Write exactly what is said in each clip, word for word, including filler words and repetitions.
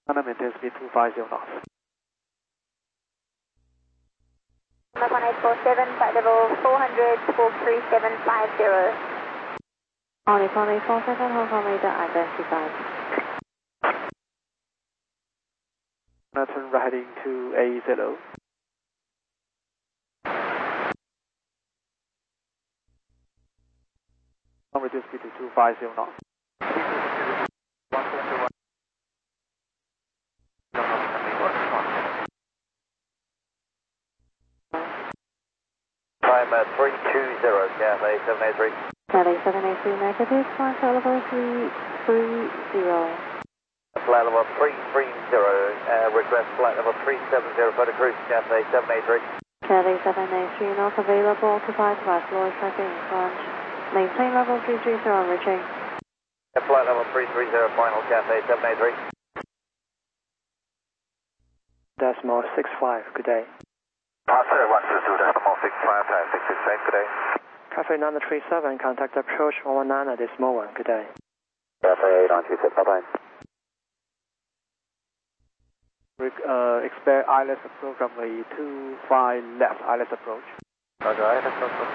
China maintain speed two five zero knots. one eight four seven, flight level four hundred, four three seven five zero. On one eight four seven, Hong Kong radar identified. Now turn right heading to A zero. Reduce speed to two five zero knots. Time at three two zero, Cathay seven eight three. Cathay seven eight three negative, flight level three three zero. Flight level three three zero, uh, request flight level three seven zero for the cruise, Cathay seven eight three. Cathay seven eight three, not available, occupied by floor traffic in front. Maintain level three three zero, reaching. Flight level three three zero, final, Cathay seven eight three. Decimal six five, good day. Passer one two two, decimal six five, time six six eight, good day. Cathay nine three seven, contact approach one one nine, decimal one, good day. Cathay eight nine two six, bye bye. Uh, expect I L S approach runway two five left, I L S approach. Roger, I L S approach.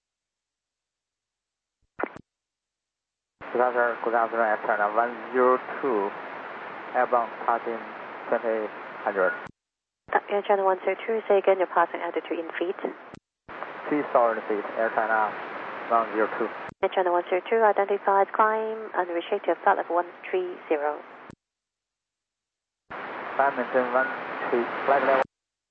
Good afternoon, good afternoon, afternoon, one zero two, airbound passing twenty hundred. Air China one zero two, say again your passing altitude in feet. three thousand feet, Air China one zero two. Air China one zero two, identified climb and restricted flight level one three zero. Climb maintain one three, flight level.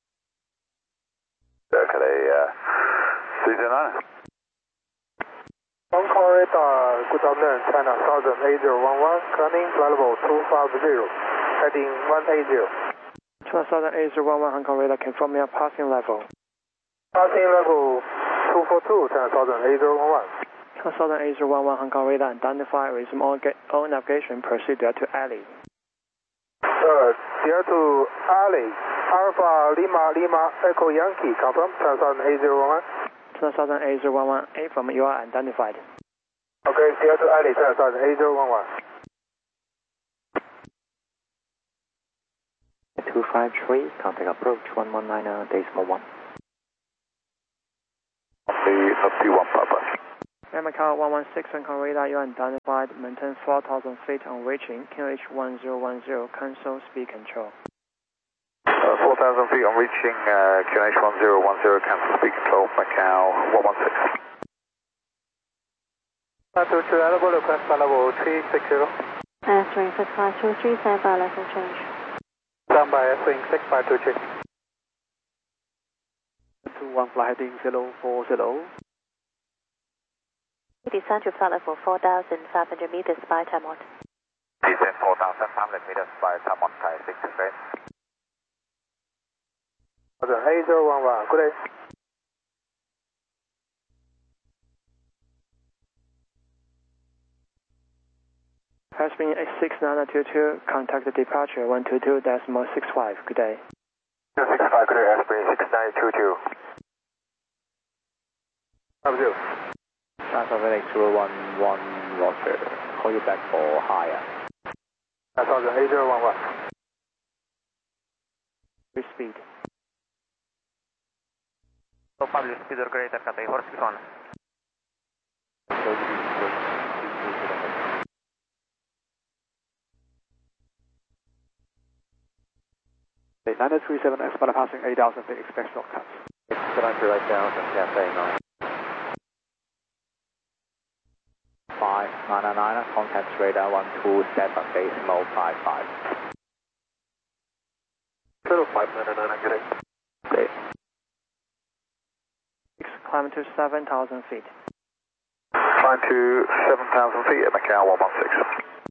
Cathay, uh, three zero nine. Hong Kong radar, good afternoon, China Southern A zero one one, climbing flight level two five zero, heading one eight zero. China Southern A zero one one, Hong Kong radar, confirm your passing level. Passing level two four two, China Southern A zero one one. China Southern A zero one one, Hong Kong radar, identify, resume all, all navigation, proceed there to alley. Sir, there to alley, Alpha Lima Lima Echo Yankee, confirm, China Southern A zero one one. China Southern A zero one one, A from you are identified. Okay, there to alley, China Southern A zero one one. two five three, contact approach one one nine, decimal one. three one, Papa. Air Macau one one six, Hong Kong radar, you are identified, maintain four thousand feet on reaching, Q H one zero one zero, cancel speed control. Uh, four thousand feet on reaching uh, Q H one zero one zero, cancel speed control, Macau one one six. Five two two, eligible request flight level three six zero. Air string six five two three, stand by level change. Stand by, swing six five two three. two one, flight heading zero four zero. Descend to flight level four thousand five hundred meters by Tamot. Descend four thousand five hundred meters by Tamot, Thai six six eight. A zero one one, good day. Has been six nine two two, contact departure one two two decimal six five, good day. two six five, good day, Aspen six nine two two. How are you? Traffic zero one one, Roger, call you back for higher. That's all the A zero one one. Free speed. So public speed or greater, Cathay horse one. nine three seven, expect passing eight thousand feet, expect shortcuts. Expedite right down from Cathay nine. five nine nine, contact radar one two seven, decimal five five. Total five nine nine, good day. Okay. Climb to seven thousand feet. Climb to seven thousand feet at Macau one one six.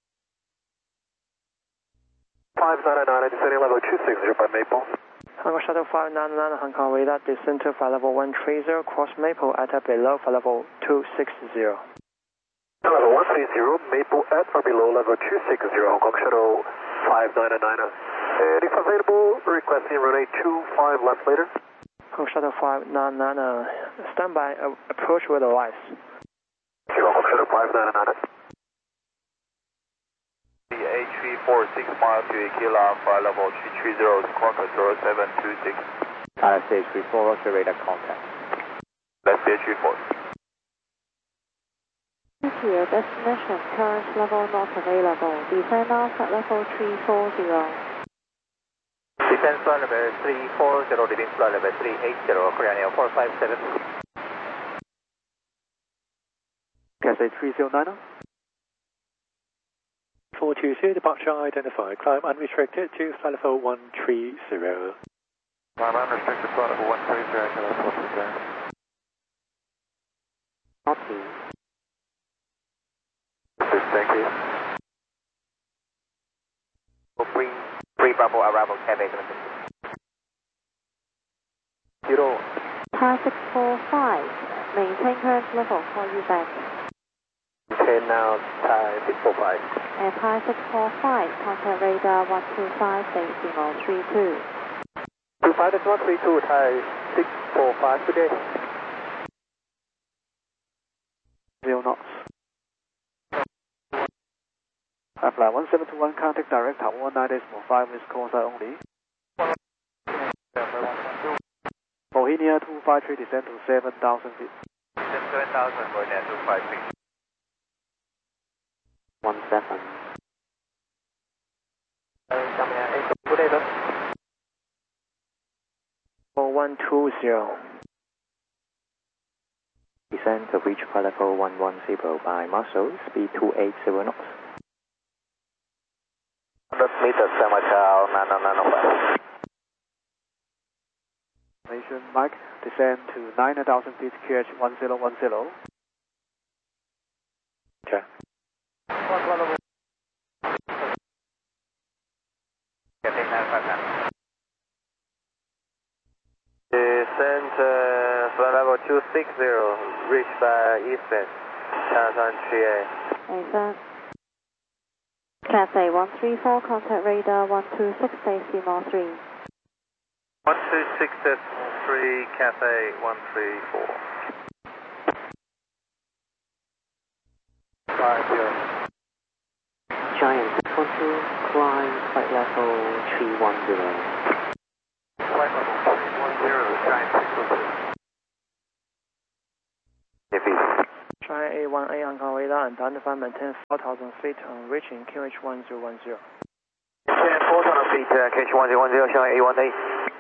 five nine nine, descending level two six zero by Maple. Hong Kong Shuttle five nine nine, Hong Kong radar, descend to flight level one three zero, cross Maple at or below flight level two six zero. Level one three zero, Maple at or below level two six zero, Hong Kong Shuttle five nine nine. And if available, requesting runway two five left later. Hong Kong Shuttle five nine nine, uh, stand by, uh, approach with the rise. Hong Kong Shuttle five nine nine. The H three four six miles to Aquila, flight level three three zero, squawk zero seven two six. Thailand stage three four, Roger, radar contact. Let's be three four. Here, destination, current level not available. Descend now at level three four zero. Descend flight level three four zero, leading flight level three eight zero, Korean Air four five seven. Cathay three zero nine. four two two, departure identified. Climb unrestricted to flight level one three zero. Climb unrestricted flight level one three zero, Kilo four two zero. Naughty. Thank you. Free, free Bravo arrival, Cathay Zero. Par six four five. Maintain current level, call you back. Okay, now Thai six four five. And Par six four five, contact radar one two five, decimal three two. two five decimal three two, Thai six four five today. Zero knots. I fly one seven two one, contact direct tower one nine decimal five with call sign only. Bohemia two five three, descend to seven thousand feet. Descend seven thousand, Bohemia two five three. One seven. four one two zero. Descend to reach flight level one one zero by Marshall, speed two eight zero knots. one hundred meters, Macau nine nine nine five. Nation Mike, descend to nine thousand feet, Q H one zero one zero. Okay. Descent uh, flight level two six zero, reached by Eastern, China three A. Descend. Cathay one three four, contact radar one two six, decimal three. one two six decimal three, Cathay one three four. five zero. Giant six one two, climb flight level three one zero. Flight level three one zero, Giant six one two. Giant A one A on call radar and identify maintain four thousand feet on reaching Q H one zero one zero. Descend four thousand feet, uh, Q H one zero one zero, showing A one A.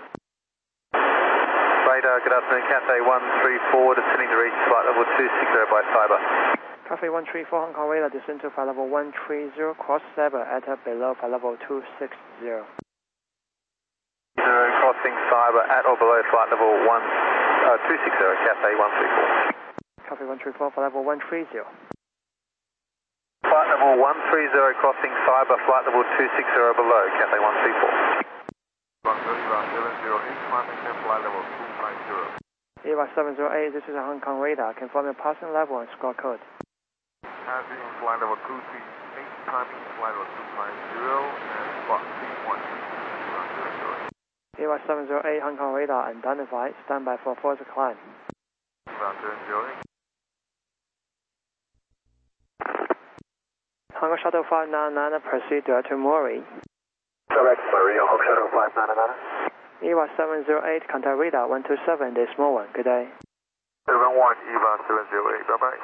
Radar, good afternoon, Cathay one three four, descending to reach flight level two six zero by Cyber. Cathay one three four Hong Kong radar, descend to flight level one three zero, cross Cyber at or below flight level two six zero. Zero, crossing Cyber at or below flight level one, uh, two six zero, Cathay one three four. Cathay one three four, flight level one three zero. Flight level one three zero, crossing Cyber, flight level two six zero below, Cathay one three four. E Y seven zero eight, this is a Hong Kong radar. Confirm your passing level and score code. Passing flight level two three eight, timing flight level two five zero, and squawk three one zero. E Y seven zero eight, Hong Kong radar, identified. Stand by for further climb. Hong Kong Shuttle five nine nine, proceed to Murray. Correct, Murray, Hong Kong Shuttle five nine nine. E Y seven zero eight, contact radar one two seven, decimal one. Good day. seven one, E V A seven zero eight, bye-bye.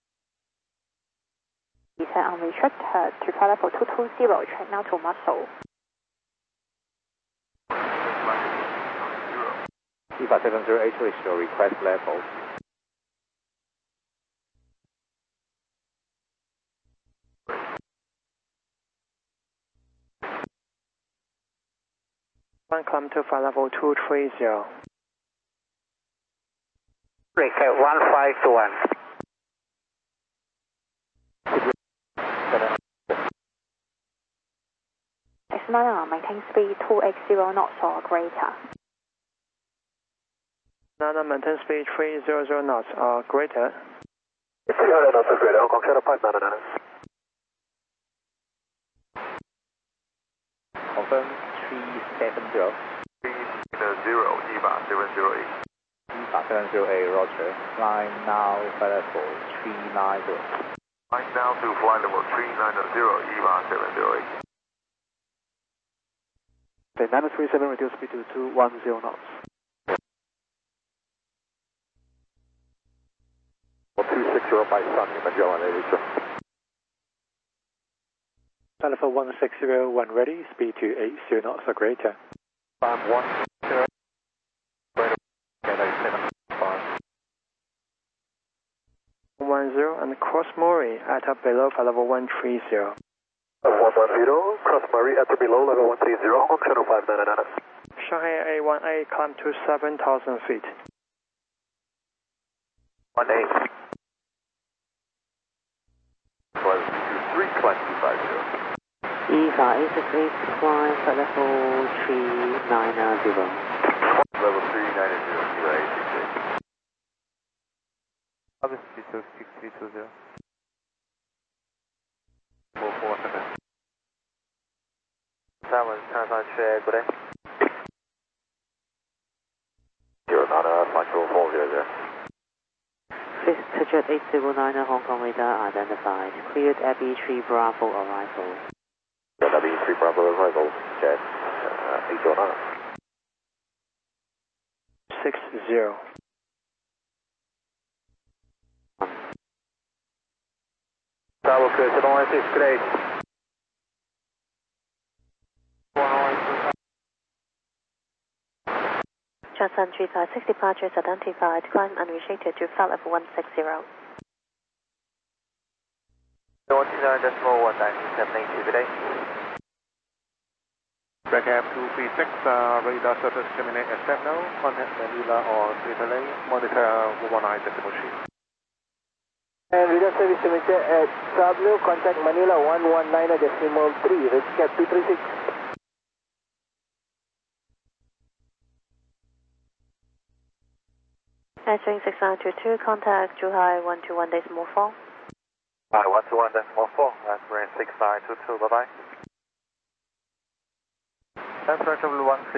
Descend on restricted to flight level two two zero, track now to Muscle. E V A seven zero eight, reach your request level. One climb to flight level two three zero. Reset one five two one. Nana, maintain speed two eight zero knots or greater. Nana, maintain speed three hundred knots or greater. three hundred knots or greater, Hong Kong Shuttle five nine nine. Confirm three seven zero. three zero, E V A seven zero eight. E V A seven zero eight, Roger. Climb now, flight level three nine zero. Climb down to flight level three nine zero, E V A seven zero eight. Okay, nine three seven, reduce speed to two one zero knots. two six zero by Sun, Magellan, eighty, sir. Alpha one six zero one ready, speed to eight zero knots or greater. Time one zero. seven five. one zero and cross Mori at or below flight level one three zero. one one zero, cross Murray at or below level one three zero, Hong Kong Channel five nine nine. Shanghai A one A climb to seven thousand feet. one eight. Was three climb two five zero. EVA eight six eight, climb flight level three nine zero. Level three nine zero, EVA eight six eight. Obviously, two six three two zero. four four seven. Taiwan, Taiwan, good day. Zero nine, flight control four zero zero. Fifth jet eight zero nine, Hong Kong radar identified. Cleared Abbey three Bravo arrival. Abbey three Bravo arrival, jet uh, eight zero nine. six zero. Tower clear, seven one six, good day. Johnson three five six departures identified. Climb unrestricted to flight level one six zero. one nine decimal one nine seven eight two, good day. Brackham two three six, uh, radar service terminate at seven now. Contact Manila or Italy. Monitor one nine decimal three. And radar service terminated at W, contact Manila one one nine decimal three, Redcap two three six. Answering six nine two two, contact Zhuhai one two one decimal four. Hi, one two one decimal four, that's range six nine two two, bye bye. Temperature one three.